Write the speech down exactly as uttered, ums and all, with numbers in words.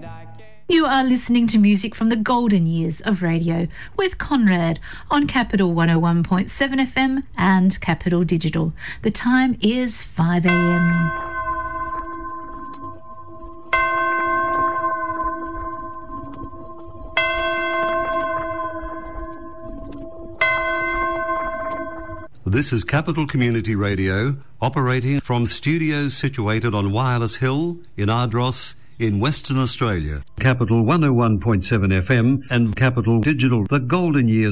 You are listening to music from the golden years of radio with Conrad on Capital one oh one point seven F M and Capital Digital. The time is five a m. This is Capital Community Radio, operating from studios situated on Wireless Hill in Ardross in Western Australia. Capital one oh one point seven F M and Capital Digital, the golden years